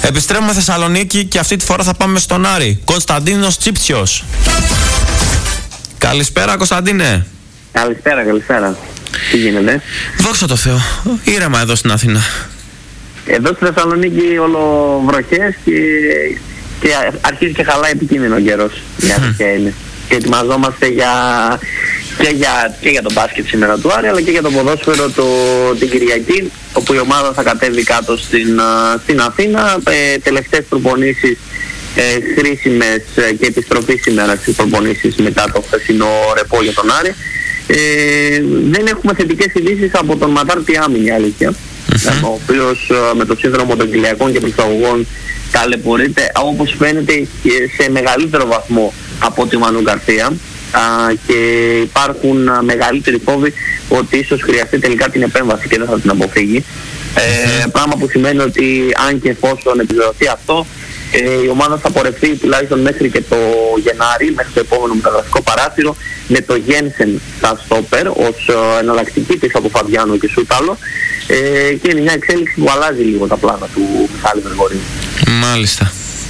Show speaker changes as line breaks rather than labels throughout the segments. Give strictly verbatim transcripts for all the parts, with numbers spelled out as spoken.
Επιστρέφουμε Θεσσαλονίκη και αυτή τη φορά θα πάμε στον Άρη. Κωνσταντίνος Τσίψιος. Καλησπέρα Κωνσταντίνε.
Καλησπέρα, καλησπέρα. Τι γίνεται?
Δόξα τω Θεώ. Ήρεμα εδώ στην Αθήνα.
Εδώ στη Θεσσαλονίκη όλο βροχές και, και αρχίζει και χαλάει επικίνδυνο καιρός. Η αλήθεια είναι. Και ετοιμαζόμαστε για, και, για, και για τον μπάσκετ σήμερα του Άρη, αλλά και για το ποδόσφαιρο το, την Κυριακή, όπου η ομάδα θα κατέβει κάτω στην, στην Αθήνα. Ε, τελευταίες προπονήσεις ε, χρήσιμες και επιστροφή σήμερα στις προπονήσεις μετά το χθεσινό ρεπό για τον Άρη. Ε, δεν έχουμε θετικές ειδήσεις από τον Ματάρ Τιάμιν, η αλήθεια, mm-hmm. ο οποίος με το σύνδρομο των κοιλιακών και προσταγωγών ταλαιπωρείται, όπως φαίνεται, σε μεγαλύτερο βαθμό από τη Μανού Γκαρσία, και υπάρχουν μεγαλύτεροι φόβοι ότι ίσως χρειαστεί τελικά την επέμβαση και δεν θα την αποφύγει. Mm-hmm. Ε, πράγμα που σημαίνει ότι αν και εφόσον επιβεβαιωθεί αυτό, ε, η ομάδα θα πορευτεί τουλάχιστον μέχρι και το Γενάρη, μέχρι το επόμενο μεταγραφικό παράθυρο, με το Γένσεν στα στόπερ ως ε, εναλλακτική πίσω από Φαβιάνο και Σούταλο, ε, και είναι μια εξέλιξη που αλλάζει λίγο τα πλάνα του Μιχάλη Γρηγορίου.
Μάλιστα.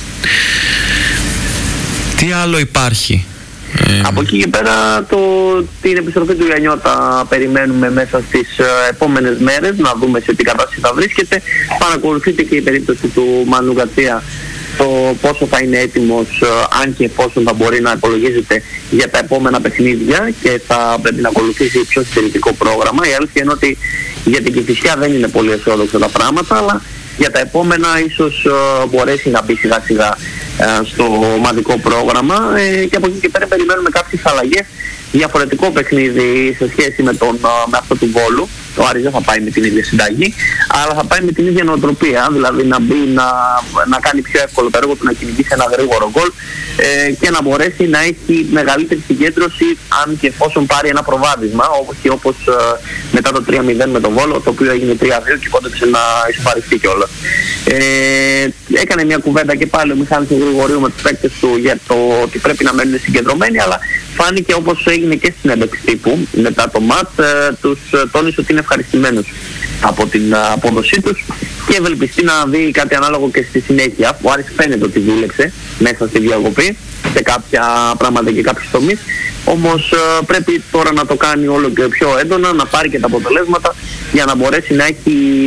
Τι άλλο υπάρχει? Ε...
Από εκεί και πέρα το, την επιστροφή του Γιαννιώτα περιμένουμε μέσα στις ε, επόμενες μέρες, να δούμε σε τι κατάσταση θα βρίσκεται. Παρακολουθείτε και η περίπτωση του Μανού Γκαρσία, το πόσο θα είναι έτοιμος, ε, αν και εφόσον θα μπορεί να υπολογίζεται για τα επόμενα παιχνίδια και θα πρέπει να ακολουθήσει πιο συντηρητικό πρόγραμμα. Η αλήθεια είναι ότι για την Κηφισιά δεν είναι πολύ αισιόδοξα τα πράγματα, αλλά για τα επόμενα ίσως ε, μπορέσει να μπει σιγά σιγά ε, στο ομαδικό πρόγραμμα, ε, και από εκεί και πέρα περιμένουμε κάποιες αλλαγές. Διαφορετικό παιχνίδι σε σχέση με, τον, με αυτό του Βόλου. Ο Άρης δεν θα πάει με την ίδια συνταγή, αλλά θα πάει με την ίδια νοοτροπία, δηλαδή να μπει να, να κάνει πιο εύκολο το έργο του, να κυνηγήσει ένα γρήγορο γκολ, ε, και να μπορέσει να έχει μεγαλύτερη συγκέντρωση αν και εφόσον πάρει ένα προβάδισμα, όπως και όπως ε, μετά το τρία μηδέν με τον Βόλο, το οποίο έγινε τρία δύο και κόντεψε να ισοπαριστεί κιόλας. Ε, έκανε μια κουβέντα και πάλι ο Μιχάλης Γρηγορίου με τους παίκτες του για το ότι πρέπει να μένουν συγκεντρωμένοι, αλλά φάνηκε, όπως έγινε και στην ένταξη τύπου μετά το ματ, ε, τους τόνισε ότι είναι ευχαριστημένος από την uh, απόδοσή τους και ευελπιστεί να δει κάτι ανάλογο και στη συνέχεια. Ο Άρης φαίνεται ότι δούλεψε μέσα στη διακοπή σε κάποια πράγματα και κάποιους τομείς, όμως uh, πρέπει τώρα να το κάνει όλο και πιο έντονα, να πάρει και τα αποτελέσματα για να μπορέσει να έχει